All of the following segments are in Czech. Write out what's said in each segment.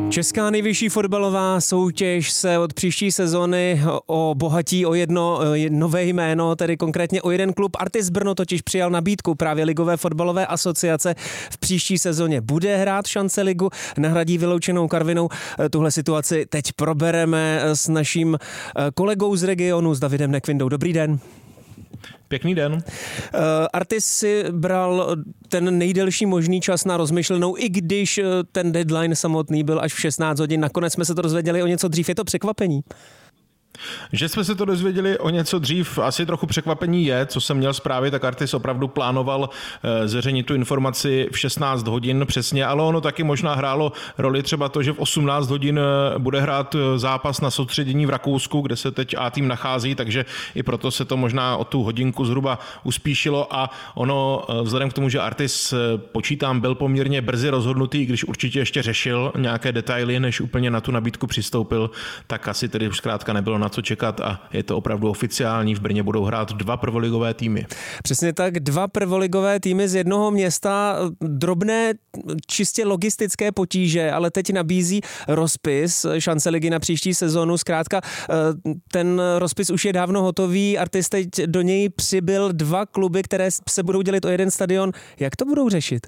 Česká nejvyšší fotbalová soutěž se od příští sezony obohatí o jedno nové jméno, tedy konkrétně o jeden klub. Artis Brno totiž přijal nabídku právě Ligové fotbalové asociace. V příští sezóně bude hrát šance ligu, nahradí vyloučenou Karvinou. Tuhle situaci teď probereme s naším kolegou z regionu, s Davidem Nekvindou. Dobrý den. Pěkný den. Artis si bral ten nejdelší možný čas na rozmyšlenou, i když ten deadline samotný byl až v 16 hodin. Nakonec jsme se to dozvěděli o něco dřív. Je to překvapení? Že jsme se to dozvěděli o něco dřív, asi trochu překvapení je, co jsem měl zprávy, tak Artis opravdu plánoval zveřejnit tu informaci v 16 hodin přesně, ale ono taky možná hrálo roli třeba to, že v 18 hodin bude hrát zápas na soustředění v Rakousku, kde se teď A tým nachází, takže i proto se to možná o tu hodinku zhruba uspíšilo a ono vzhledem k tomu, že Artis, počítám, byl poměrně brzy rozhodnutý, když určitě ještě řešil nějaké detaily, než úplně na tu nabídku přistoupil, tak asi tedy už zkrátka nebylo na co čekat a je to opravdu oficiální. V Brně budou hrát 2 prvoligové týmy. Přesně tak, 2 prvoligové týmy z jednoho města. Drobné, čistě logistické potíže, ale teď nabízí rozpis šance ligy na příští sezonu. Zkrátka, ten rozpis už je dávno hotový. Artis teď do něj přibyl 2 kluby, které se budou dělit o jeden stadion. Jak to budou řešit?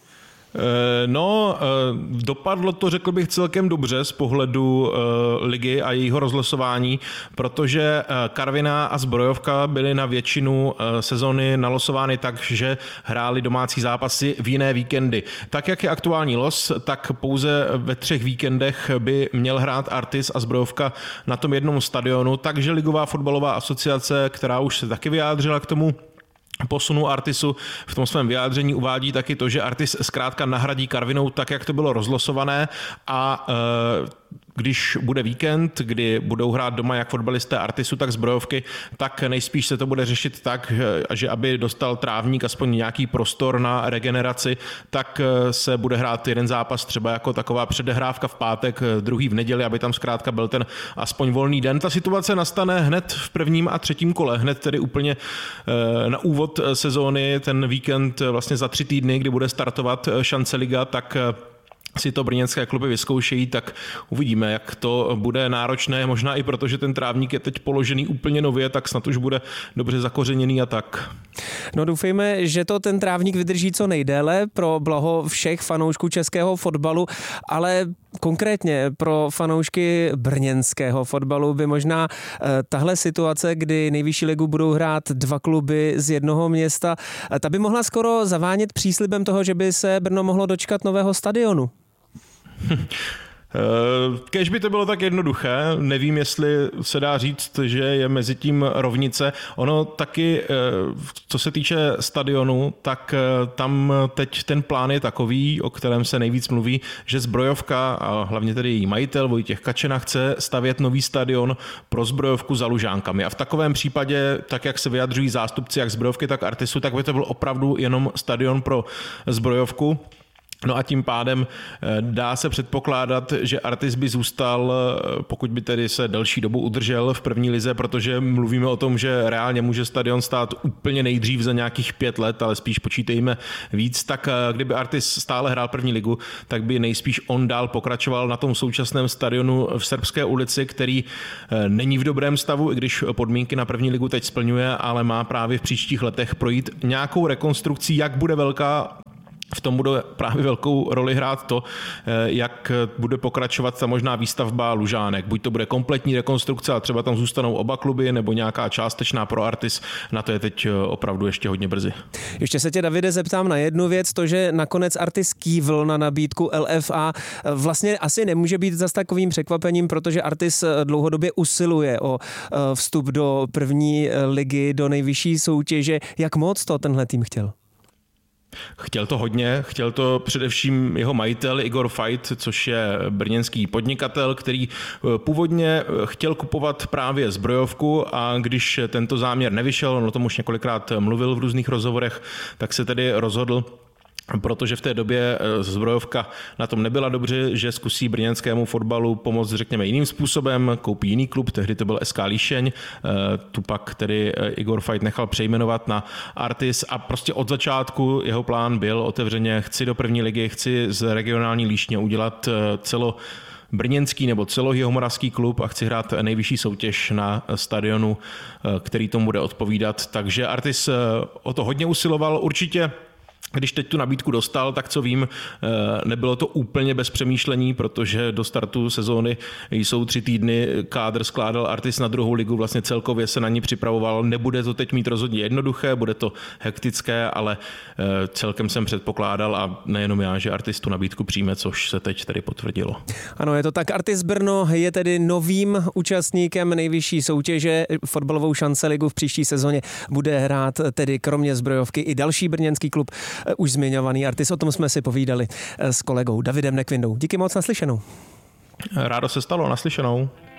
Dopadlo to, řekl bych, celkem dobře z pohledu ligy a jejího rozlosování, protože Karviná a Zbrojovka byly na většinu sezony nalosovány tak, že hráli domácí zápasy v jiné víkendy. Tak, jak je aktuální los, tak pouze ve 3 víkendech by měl hrát Artis a Zbrojovka na tom jednom stadionu, takže Ligová fotbalová asociace, která už se taky vyjádřila k tomu posunu Artisu, v tom svém vyjádření uvádí taky to, že Artis zkrátka nahradí Karvinou tak, jak to bylo rozlosované a když bude víkend, kdy budou hrát doma jak fotbalisté Artisu, tak Zbrojovky, tak nejspíš se to bude řešit tak, že aby dostal Trávník aspoň nějaký prostor na regeneraci, tak se bude hrát jeden zápas třeba jako taková předehrávka v pátek, druhý v neděli, aby tam zkrátka byl ten aspoň volný den. Ta situace nastane hned v prvním a třetím kole, hned tedy úplně na úvod sezóny, ten víkend vlastně za 3 týdny, kdy bude startovat šance liga, tak si to brněnské kluby vyzkoušejí, tak uvidíme, jak to bude náročné, možná i proto, že ten Trávník je teď položený úplně nově, tak snad už bude dobře zakořeněný a tak. No doufejme, že to ten Trávník vydrží co nejdéle pro blaho všech fanoušků českého fotbalu, ale konkrétně pro fanoušky brněnského fotbalu by možná tahle situace, kdy nejvyšší ligu budou hrát 2 kluby z jednoho města, ta by mohla skoro zavánět příslibem toho, že by se Brno mohlo dočkat nového stadionu. Kéž by to bylo tak jednoduché, nevím, jestli se dá říct, že je mezi tím rovnice. Ono taky, co se týče stadionu, tak tam teď ten plán je takový, o kterém se nejvíc mluví, že Zbrojovka a hlavně tedy její majitel Vojtěch Kačena chce stavět nový stadion pro Zbrojovku za Lužánkami. A v takovém případě, tak jak se vyjadřují zástupci jak Zbrojovky, tak Artisu, tak by to byl opravdu jenom stadion pro Zbrojovku. No a tím pádem dá se předpokládat, že Artis by zůstal, pokud by tedy se delší dobu udržel v první lize, protože mluvíme o tom, že reálně může stadion stát úplně nejdřív za nějakých 5 let, ale spíš počítejme víc, tak kdyby Artis stále hrál první ligu, tak by nejspíš on dál pokračoval na tom současném stadionu v Srbské ulici, který není v dobrém stavu, i když podmínky na první ligu teď splňuje, ale má právě v příštích letech projít nějakou rekonstrukcí, jak bude velká. V tom bude právě velkou roli hrát to, jak bude pokračovat ta možná výstavba Lužánek. Buď to bude kompletní rekonstrukce a třeba tam zůstanou oba kluby, nebo nějaká částečná pro Artis. Na to je teď opravdu ještě hodně brzy. Ještě se tě, Davide, zeptám na jednu věc. To, že nakonec Artis kývl na nabídku LFA, vlastně asi nemůže být zas takovým překvapením, protože Artis dlouhodobě usiluje o vstup do první ligy, do nejvyšší soutěže. Jak moc to tenhle tým chtěl? Chtěl to hodně, chtěl to především jeho majitel Igor Fajt, což je brněnský podnikatel, který původně chtěl kupovat právě Zbrojovku a když tento záměr nevyšel, on o tom už několikrát mluvil v různých rozhovorech, tak se tedy rozhodl, protože v té době Zbrojovka na tom nebyla dobře, že zkusí brněnskému fotbalu pomoct, řekněme, jiným způsobem, koupí jiný klub, tehdy to byl SK Líšeň, tu pak tedy Igor Fajt nechal přejmenovat na Artis a prostě od začátku jeho plán byl otevřeně, chci do první ligy, chci z regionální Líšně udělat brněnský nebo celojihomoravský klub a chci hrát nejvyšší soutěž na stadionu, který tomu bude odpovídat. Takže Artis o to hodně usiloval. Určitě když teď tu nabídku dostal, tak co vím, nebylo to úplně bez přemýšlení, protože do startu sezóny jsou 3 týdny, kádr skládal Artis na druhou ligu, vlastně celkově se na ní připravoval. Nebude to teď mít rozhodně jednoduché, bude to hektické, ale celkem jsem předpokládal a nejenom já, že Artis tu nabídku přijme, což se teď tedy potvrdilo. Ano, je to tak. Artis Brno je tedy novým účastníkem nejvyšší soutěže. Fotbalovou šance ligu v příští sezóně bude hrát tedy kromě Zbrojovky i další brněnský klub, už zmiňovaný Artis. O tom jsme si povídali s kolegou Davidem Nekvindou. Díky moc, naslyšenou. Rádo se stalo, naslyšenou.